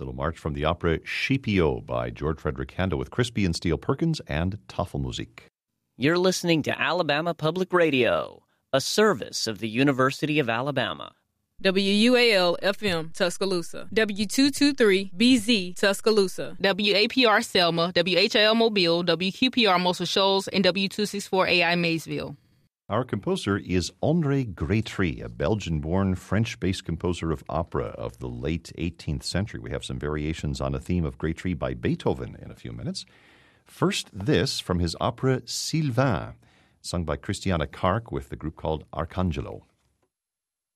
Little march from the opera Scipio by George Frederick Handel with Crispy and Steele Perkins and Tafelmusik. You're listening to Alabama Public Radio, a service of the University of Alabama. WUAL-FM, Tuscaloosa. W223-BZ, Tuscaloosa. WAPR Selma, WHIL Mobile, WQPR Muscle Shoals, and W264AI Maysville. Our composer is André Grétry, a Belgian-born, French-based composer of opera of the late 18th century. We have some variations on a theme of Grétry by Beethoven in a few minutes. First, this from his opera Sylvain, sung by Christiana Kark with the group called Arcangelo.